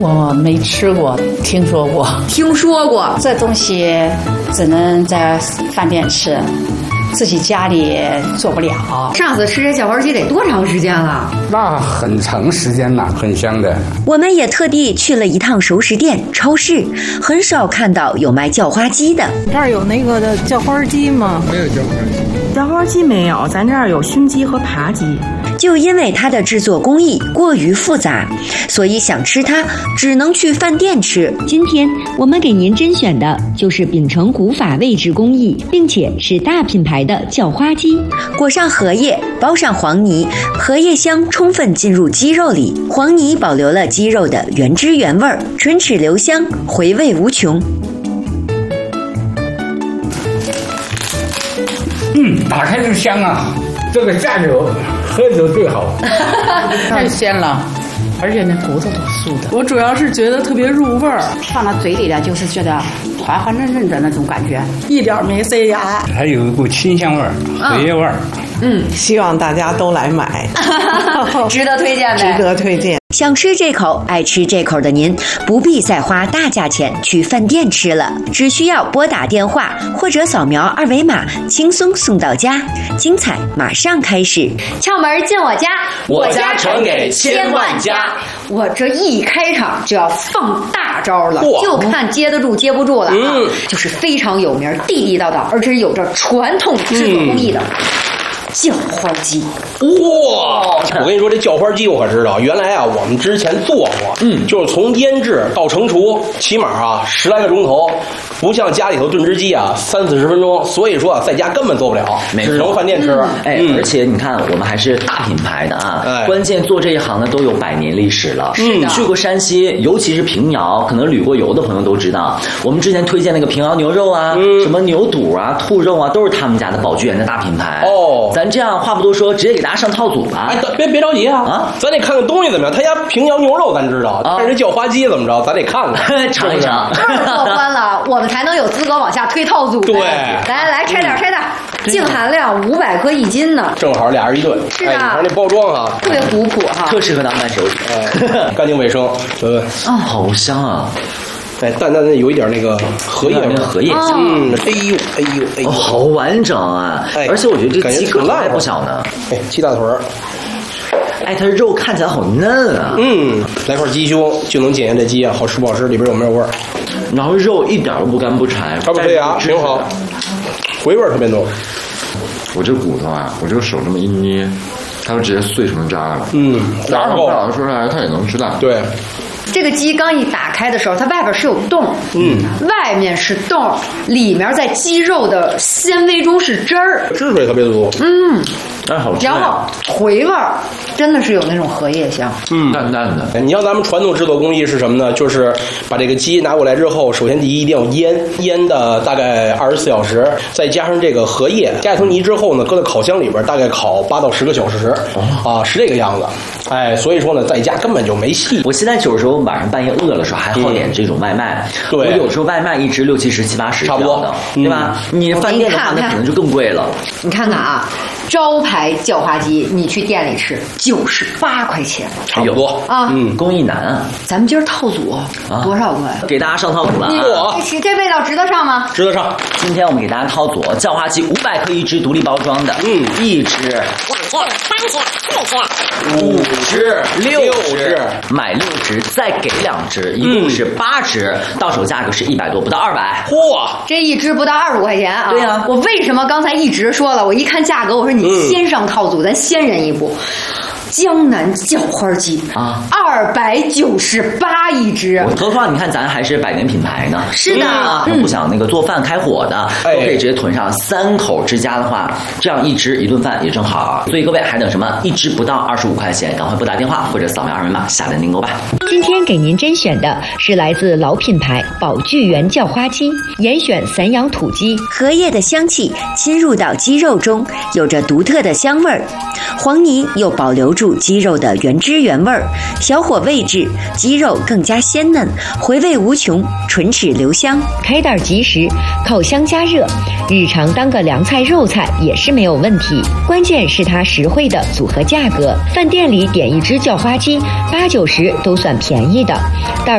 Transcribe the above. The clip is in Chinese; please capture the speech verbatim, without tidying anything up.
我没吃过，听说过。 听说过， 这东西只能在饭店吃，自己家里做不了。 上次吃这叫花鸡得多长时间了？ 那很长时间了，很香的。 我们也特地去了一趟熟食店、超市，很少看到有卖叫花鸡的。 这儿有那个的叫花鸡吗？ 没有叫花鸡， 叫花鸡没有，咱这儿有熏鸡和扒鸡。 就因为它的制作工艺过于复杂，所以想吃它只能去饭店吃。 今天我们给您甄选的就是秉承古法味制工艺，并且是大品牌的叫花鸡。 裹上荷叶，包上黄泥，荷叶香充分进入鸡肉里，黄泥保留了鸡肉的原汁原味，唇齿留香，回味无穷。 嗯，打开就香啊！这个下酒喝酒最好。 太鲜了，而且那骨头都酥的。 我主要是觉得特别入味儿， 放到嘴里的就是觉得滑滑嫩嫩的那种感觉， 一点没塞牙。 还有一股清香味儿，荷叶味儿。 嗯，希望大家都来买， 值得推荐呗， 值得推荐。 想吃这口，爱吃这口的您，不必再花大价钱去饭店吃了，只需要拨打电话或者扫描二维码，轻松送到家。精彩马上开始， 窍门进我家， 我家传给千万家。 我这一开场就要放大招了，就看接得住接不住了啊！嗯、就是非常有名、地地道道，而且有着传统制作工艺的。嗯叫花鸡， 哇！我跟你说，这叫花鸡我可知道。原来啊，我们之前做过，嗯，就是从腌制到成熟，起码啊十来个钟头，不像家里头炖只鸡啊三四十分钟。所以说啊，在家根本做不了，只能饭店吃。 嗯、哎、嗯，而且你看，我们还是大品牌的啊，哎、关键做这一行的都有百年历史了。 嗯， 去过山西，尤其是平遥，可能旅过游的朋友都知道，我们之前推荐那个平遥牛肉啊，嗯、什么牛肚啊、兔肉啊，都是他们家的宝聚源的大品牌哦。 咱这样话不多说，直接给大家上套组吧。 哎，别别着急啊！啊，咱得看看东西怎么样。他家平遥牛肉咱知道，但是叫花鸡怎么着，咱得看看尝一尝。 过关了，我们才能有资格往下推套组。 对， 来来来，拆点拆点，净含量五百克一斤呢， 正好俩人一顿。 是的， 哎、你看那包装哈， 特别古朴哈， 特适合当伴手礼， 哎、干净卫生。对， 啊，好香啊！ 哎，淡淡的有一点那个荷叶味， 荷叶香。 嗯，哎呦，哎呦，哎呦， 哦，好完整啊！ 哎， 而且我觉得这鸡个头还不小呢。 哎，鸡大腿儿。 哎，它肉看起来好嫩啊。 嗯，来块鸡胸就能检验这鸡啊好吃不好吃，里边有没有味儿。 然后肉一点都不干不柴， 它不脆牙，挺好，回味儿特别浓。 我这骨头啊，我这个手这么一捏，它就直接碎成渣了。 嗯， 然后不好说出来，它也能吃烂。 对。 这个鸡刚一打开的时候，它外边是有洞，嗯，外面是洞，里面在鸡肉的纤维中是汁儿， 汁水特别多， 嗯， 但好吃。 然后回味儿真的是有那种荷叶香， 嗯，淡淡的。 你像咱们传统制作工艺是什么呢？就是把这个鸡拿过来之后，首先第一一定要腌，腌的大概二十四小时，再加上这个荷叶，加一层泥之后呢，搁在烤箱里边大概烤八到十个小时，哦、啊，是这个样子。哎，所以说呢，在家根本就没戏。 我现在有时候晚上半夜饿的时候，还好点这种外卖。 对、嗯， 我有时候外卖一只六七十、七八十， 差不多， 对吧？嗯、你饭店的话，那可能就更贵了。 你看看啊，招牌叫花鸡，你去店里吃九十八块钱， 差不多啊。 嗯，工艺难啊。 咱们今儿套组、啊、多少个呀？ 给大家上套组了、啊。 这这味道值得上吗？ 值得上。 今天我们给大家套组叫花鸡五百克一只，独立包装的。嗯，一只、两只、三只、四只、 五只、六只， 买六只再给两只，一共是八只，嗯、到手价格是一百多，不到二百。 嚯， 这一只不到二十五块钱啊！ 对呀、啊， 我为什么刚才一直说了？我一看价格，我说你先上套组，嗯、咱先人一步。江南叫花鸡啊，二百九十八一只。 何况你看，咱还是百年品牌呢。 是的， 嗯、不想那个做饭开火的，哎、都可以直接囤上。三口之家的话，这样一只一顿饭也正好。所以各位还等什么？一只不到二十五块钱，赶快拨打电话或者扫描二维码下单订购吧。 今天给您甄选的是来自老品牌宝聚源叫花鸡，严选散养土鸡， 荷叶的香气侵入到鸡肉中，有着独特的香味儿。黄泥又保留住鸡肉的原汁原味儿，小火煨制，鸡肉更加鲜嫩，回味无穷，唇齿留香。 开袋即食，烤箱加热，日常当个凉菜肉菜也是没有问题。关键是它实惠的组合价格，饭店里点一只叫花鸡八九十都算便宜的。袋